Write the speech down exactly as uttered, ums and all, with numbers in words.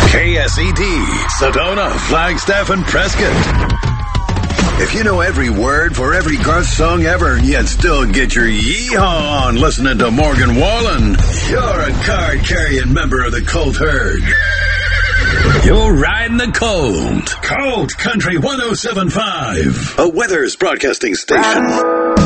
K S E D, Sedona, Flagstaff, and Prescott. If you know every word for every Garth song ever, yet still get your yeehaw on listening to Morgan Wallen, you're a card-carrying member of the cult herd. You're riding the cold. Cold Country one oh seven point five, a Weathers broadcasting station.